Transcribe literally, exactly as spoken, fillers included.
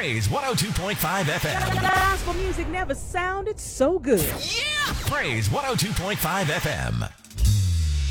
Praise one oh two point five F M. Gospel music never sounded so good. Yeah! Praise one oh two point five F M.